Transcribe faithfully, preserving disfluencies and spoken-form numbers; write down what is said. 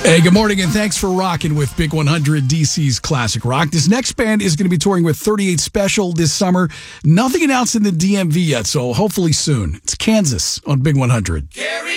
Hey, good morning, and thanks for rocking with Big one hundred D C's Classic Rock. This next band is going to be touring with thirty-eight Special this summer. Nothing announced in the D M V yet, so hopefully soon. It's Kansas on Big one hundred. Carry